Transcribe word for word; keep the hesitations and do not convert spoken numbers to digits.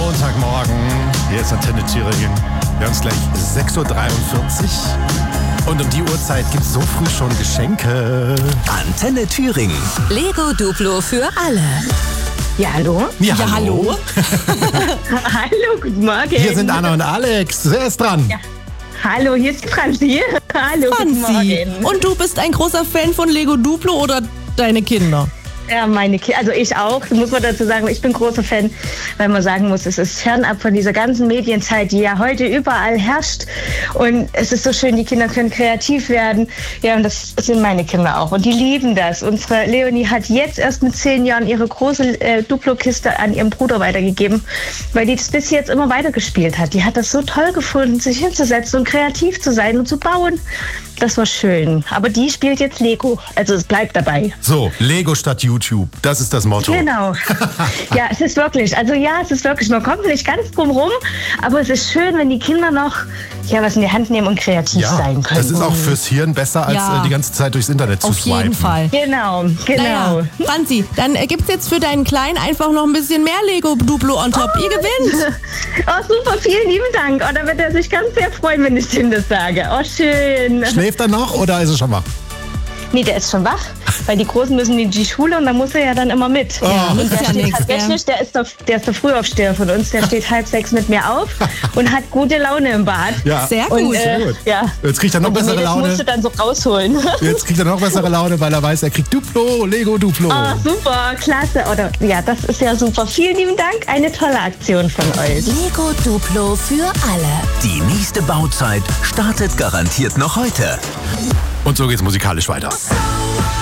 Montagmorgen. Hier ist Antenne Thüringen. Wir haben es gleich sechs Uhr dreiundvierzig. Und um die Uhrzeit gibt es so früh schon Geschenke. Antenne Thüringen. Lego Duplo für alle. Ja, hallo? Ja, Ja, hallo? Hallo, guten Morgen. Hier sind Anna und Alex. Wer ist dran? Ja. Hallo, hier ist Franzi. Hallo, guten Franzi. Morgen. Und du bist ein großer Fan von Lego Duplo oder deine Kinder? Ja, meine Kinder, also ich auch, muss man dazu sagen, ich bin großer Fan, weil man sagen muss, es ist fernab von dieser ganzen Medienzeit, die ja heute überall herrscht. Und es ist so schön, die Kinder können kreativ werden. Ja, und das sind meine Kinder auch. Und die lieben das. Unsere Leonie hat jetzt erst mit zehn Jahren ihre große äh, Duplo-Kiste an ihren Bruder weitergegeben, weil die das bis jetzt immer weitergespielt hat. Die hat das so toll gefunden, sich hinzusetzen und kreativ zu sein und zu bauen. Das war schön. Aber die spielt jetzt Lego. Also es bleibt dabei. So, Lego statt YouTube. Das ist das Motto. Genau. Ja, es ist wirklich, also ja, es ist wirklich, man kommt nicht ganz drum rum, aber es ist schön, wenn die Kinder noch ja, was in die Hand nehmen und kreativ Ja, sein können. das ist auch fürs Hirn besser, als Ja. äh, die ganze Zeit durchs Internet zu Auf swipen. jeden Fall. Genau, genau. Naja, Franzi, dann äh, gibt's jetzt für deinen Kleinen einfach noch ein bisschen mehr Lego Duplo on top. Ihr gewinnt. Oh, super, vielen lieben Dank. Oh, da wird er sich ganz sehr freuen, wenn ich ihm das sage. Oh, schön. Schläft er noch oder ist er schon wach? Nee, der ist schon wach, weil die Großen müssen in die Schule und da muss er ja dann immer mit. Oh. Und der Ist ja steht nix, tatsächlich, der ist, der, der ist der Frühaufsteher von uns, der steht halb sechs mit mir auf und hat gute Laune im Bad. Ja. Sehr Und, gut. äh, gut. ja. Jetzt kriegt er noch Und die bessere Mädels musst du Laune. dann so rausholen. Jetzt kriegt er noch bessere Laune, weil er weiß, er kriegt Duplo, Lego Duplo. Ah, super, klasse. Oder, ja, das ist ja super. Vielen lieben Dank. Eine tolle Aktion von euch. Lego Duplo für alle. Die nächste Bauzeit startet garantiert noch heute. Und so geht's musikalisch weiter.